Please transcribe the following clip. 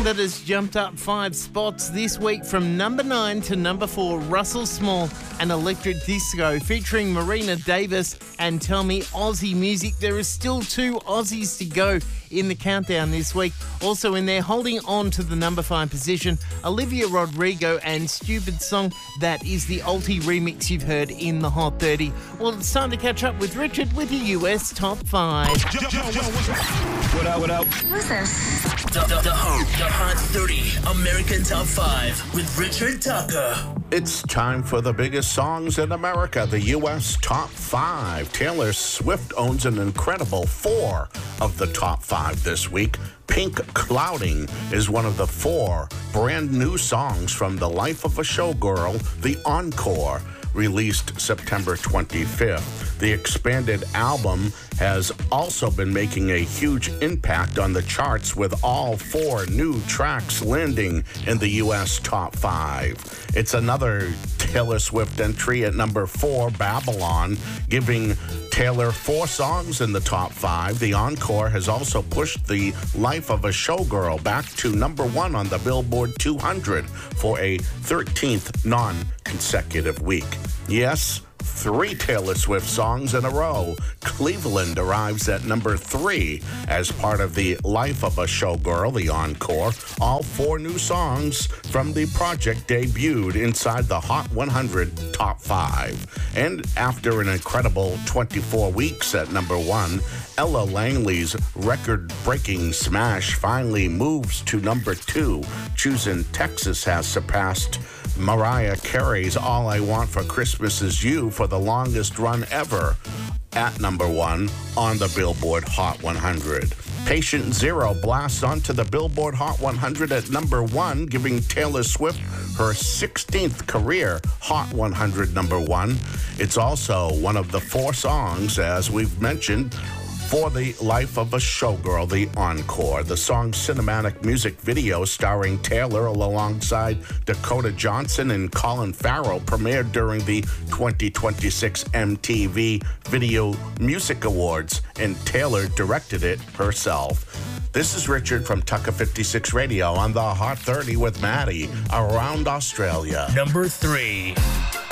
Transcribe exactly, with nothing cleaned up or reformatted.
that has jumped up five spots this week from number nine to number four, Russell Small and Electric Disco featuring Marina Davis and Tell Me Aussie Music. There is still two Aussies to go in the countdown this week. Also in there, holding on to the number five position, Olivia Rodrigo and Stupid Song. That is the Alti remix you've heard in the Hot thirty. Well, it's time to catch up with Richard with your U S Top five. Yo, yo, yo, what up, what up? Who's this? The, the, the, Hot, the Hot thirty American Top five with Richard Tucker. It's time for the biggest songs in America, the U S Top five. Taylor Swift owns an incredible four of the top five this week. Pink Clouding is one of the four brand new songs from The Life of a Showgirl, The Encore, released September twenty-fifth. The expanded album has also been making a huge impact on the charts, with all four new tracks landing in the U S Top five. It's another Taylor Swift entry at number four, Babylon, giving Taylor four songs in the top five. The Encore has also pushed The Life of a Showgirl back to number one on the Billboard two hundred for a thirteenth non-consecutive week. Yes, three Taylor Swift songs in a row. Cleveland arrives at number three as part of The Life of a Showgirl, the Encore. All four new songs from the project debuted inside the Hot one hundred Top five. And after an incredible twenty-four weeks at number one, Ella Langley's record-breaking smash finally moves to number two. Choosing Texas has surpassed Mariah Carey's All I Want for Christmas Is You for the longest run ever at number one on the Billboard Hot one hundred. Patient Zero blasts onto the Billboard Hot one hundred at number one, giving Taylor Swift her sixteenth career Hot one hundred number one. It's also one of the four songs, as we've mentioned, for The Life of a Showgirl, the Encore. The song's cinematic music video starring Taylor alongside Dakota Johnson and Colin Farrell premiered during the twenty twenty-six M T V Video Music Awards, and Taylor directed it herself. This is Richard from Tucker fifty-six Radio on the Hot thirty with Maddie around Australia. Number three.